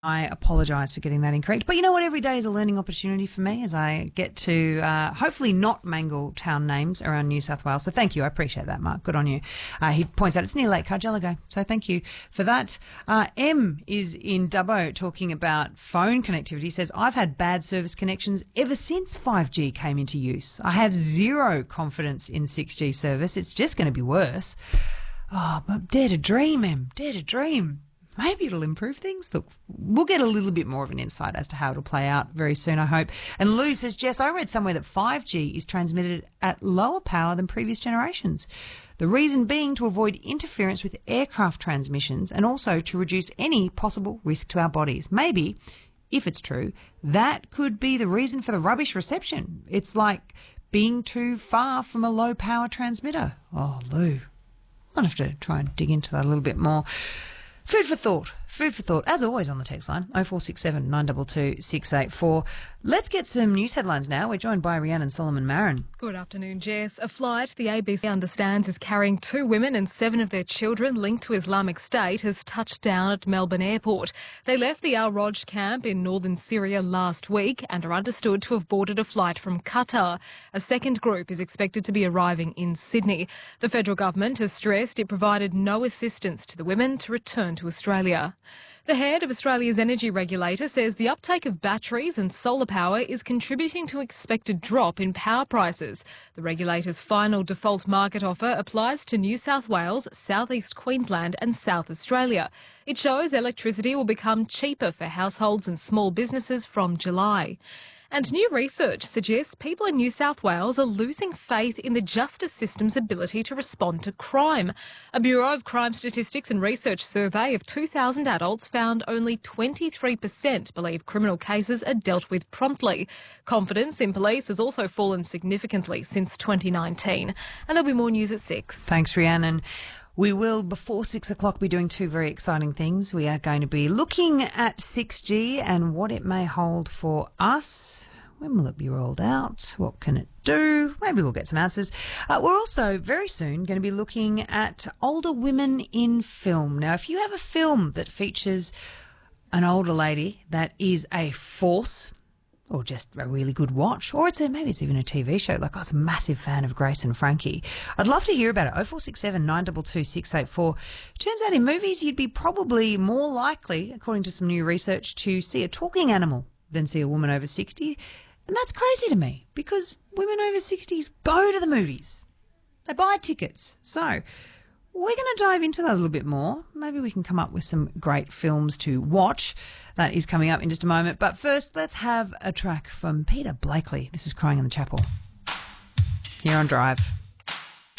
I apologise for getting that incorrect. But you know what? Every day is a learning opportunity for me as I get to hopefully not mangle town names around New South Wales. So thank you. I appreciate that, Mark. Good on you. He points out it's near Lake Cargelligo. So thank you for that. M is in Dubbo talking about phone connectivity. He says, I've had bad service connections ever since 5G came into use. I have zero confidence in 6G service. It's just going to be worse. Oh, but dare to dream, Em. Dare to dream. Maybe it'll improve things. Look, we'll get a little bit more of an insight as to how it'll play out very soon, I hope. And Lou says, Jess, I read somewhere that 5G is transmitted at lower power than previous generations. The reason being to avoid interference with aircraft transmissions and also to reduce any possible risk to our bodies. Maybe, if it's true, that could be the reason for the rubbish reception. It's like being too far from a low power transmitter. Oh, Lou, I'll have to try and dig into that a little bit more. Food for thought. Food for thought, as always on the text line, 0467 922 684. Let's get some news headlines now. We're joined by Rhiannon Solomon-Marin. Good afternoon, Jess. A flight the ABC understands is carrying 2 women and 7 of their children linked to Islamic State has touched down at Melbourne Airport. They left the Al Roj camp in northern Syria last week and are understood to have boarded a flight from Qatar. A second group is expected to be arriving in Sydney. The federal government has stressed it provided no assistance to the women to return to Australia. The head of Australia's energy regulator says the uptake of batteries and solar power is contributing to expected drop in power prices. The regulator's final default market offer applies to New South Wales, South East Queensland and South Australia. It shows electricity will become cheaper for households and small businesses from July. And new research suggests people in New South Wales are losing faith in the justice system's ability to respond to crime. A Bureau of Crime Statistics and Research survey of 2,000 adults found only 23% believe criminal cases are dealt with promptly. Confidence in police has also fallen significantly since 2019. And there'll be more news at 6. Thanks, Rhiannon. We will, before 6 o'clock, be doing 2 very exciting things. We are going to be looking at 6G and what it may hold for us. When will it be rolled out? What can it do? Maybe we'll get some answers. We're also very soon going to be looking at older women in film. Now, if you have a film that features an older lady that is a force, or just a really good watch, or maybe it's even a TV show. Like, I was a massive fan of Grace and Frankie. I'd love to hear about it. 0467 922 684. Turns out in movies you'd be probably more likely, according to some new research, to see a talking animal than see a woman over 60. And that's crazy to me because women over 60s go to the movies. They buy tickets. So we're going to dive into that a little bit more. Maybe we can come up with some great films to watch. That is coming up in just a moment. But first, let's have a track from Peter Blakely. This is Crying in the Chapel here on Drive.